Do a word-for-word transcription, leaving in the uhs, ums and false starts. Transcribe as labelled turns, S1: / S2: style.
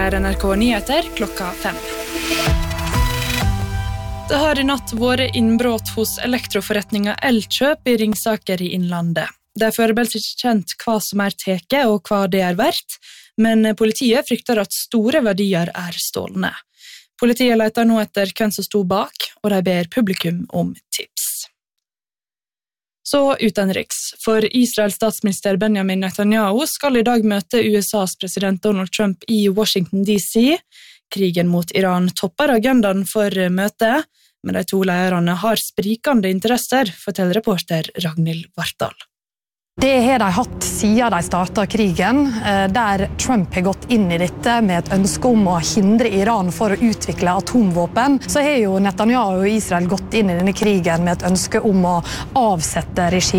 S1: er N R K Nyheter klokka fem. Det har i natt vært innbrudd hos elektroforretninga Elkjøp i Ringsaker i Innlandet. Det er foreløpig ikke kjent hva som er teke og hva det er verdt, men politiet frykter at store verdier er stålne. Politiet leter nå etter hvem som sto bak, og de ber publikum om tips. Så utenriks, for Israels statsminister Benjamin Netanyahu skal i dag møte U S A's president Donald Trump i Washington D C. Krigen mot Iran topper agendaen for møtet, men de to lederne har sprikende interesser, forteller reporter Ragnhild Vartdal.
S2: Det har de hatt siden de startet krigen, der Trump har gått inn i dette med et ønske om å hindre Iran for å utvikle atomvåpen. Så har jo Netanyahu og Israel gått inn i denne krigen med et ønske om å avsette regimet.